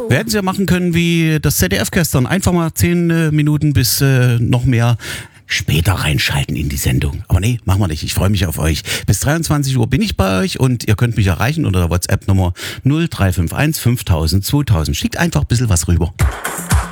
Wir hätten es ja machen können wie das ZDF gestern. Einfach mal 10 Minuten bis noch mehr später reinschalten in die Sendung. Aber nee, machen wir nicht. Ich freue mich auf euch. Bis 23 Uhr bin ich bei euch und ihr könnt mich erreichen unter der WhatsApp-Nummer 0351 5000 2000. Schickt einfach ein bisschen was rüber.